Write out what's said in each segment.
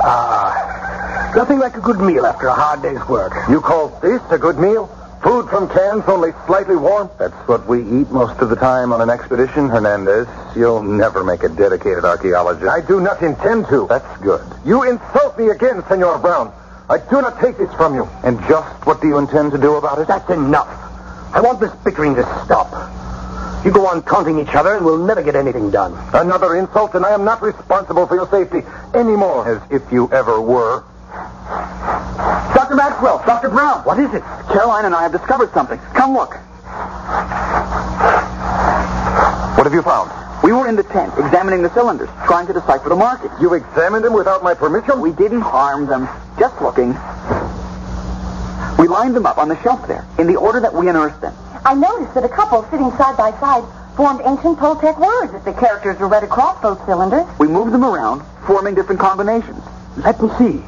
Nothing like a good meal after a hard day's work. You call this a good meal? Food from cans, only slightly warm? That's what we eat most of the time on an expedition, Hernandez. You'll never make a dedicated archaeologist. I do not intend to. That's good. You insult me again, Senor Brown. I do not take this from you. And just what do you intend to do about it? That's enough. I want this bickering to stop. You go on taunting each other and we'll never get anything done. Another insult, and I am not responsible for your safety anymore. As if you ever were. Dr. Maxwell, Dr. Brown. What is it? Caroline and I have discovered something. Come look. What have you found? We were in the tent, examining the cylinders, trying to decipher the markings. You examined them without my permission? We didn't harm them. Just looking. We lined them up on the shelf there, in the order that we unearthed them. I noticed that a couple sitting side by side formed ancient Toltec words as the characters were read across those cylinders. We moved them around, forming different combinations. Let me see.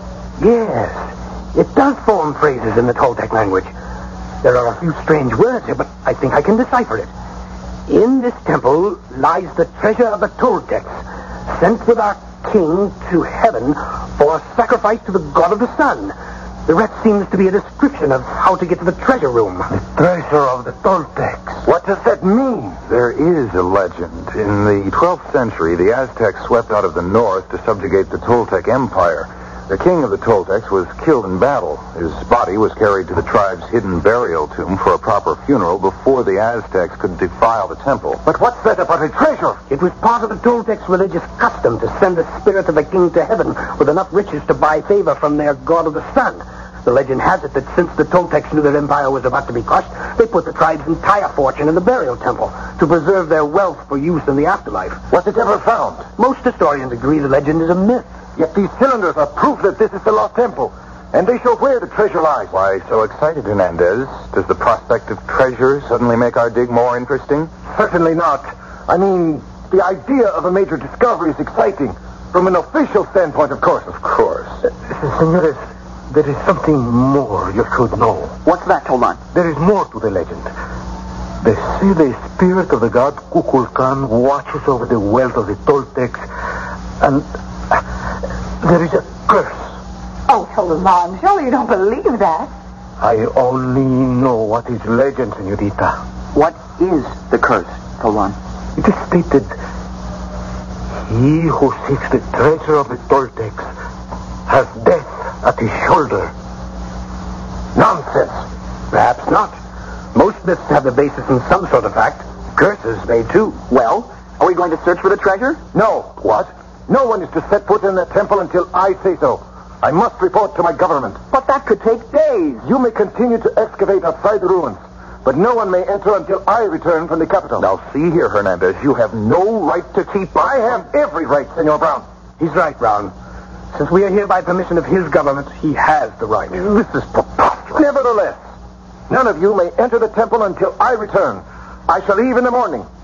Yes, it does form phrases in the Toltec language. There are a few strange words here, but I think I can decipher it. In this temple lies the treasure of the Toltecs, sent with our king to heaven for a sacrifice to the god of the sun. The rest seems to be a description of how to get to the treasure room. The treasure of the Toltecs. What does that mean? There is a legend. In the 12th century, the Aztecs swept out of the north to subjugate the Toltec Empire. The king of the Toltecs was killed in battle. His body was carried to the tribe's hidden burial tomb for a proper funeral before the Aztecs could defile the temple. But what's that about a treasure? It was part of the Toltecs' religious custom to send the spirit of the king to heaven with enough riches to buy favor from their god of the sun. The legend has it that since the Toltecs knew their empire was about to be crushed, they put the tribe's entire fortune in the burial temple to preserve their wealth for use in the afterlife. Was it ever found? Most historians agree the legend is a myth. Yet these cylinders are proof that this is the lost temple, and they show where the treasure lies. Why so excited, Hernandez? Does the prospect of treasure suddenly make our dig more interesting? Certainly not. I mean, the idea of a major discovery is exciting. From an official standpoint, of course. Of course. Senores, there is something more you should know. What's that, Tolan? There is more to the legend. They say the spirit of the god Kukulkan watches over the wealth of the Toltecs, and there is a curse. Oh, Tolan, surely you don't believe that. I only know what is legend, senorita. What is the curse, Tolan? It is stated, he who seeks the treasure of the Toltecs has death at his shoulder. Nonsense. Perhaps not. Most myths have their basis in some sort of fact. Curses may too. Well, are we going to search for the treasure? No. What? No one is to set foot in the temple until I say so. I must report to my government. But that could take days. You may continue to excavate outside the ruins, but no one may enter until I return from the capital. Now, see here, Hernandez, you have no right to keep... I have every right, Senor Brown. He's right, Brown. Since we are here by permission of his government, he has the right. This is preposterous. Nevertheless, none of you may enter the temple until I return. I shall leave in the morning.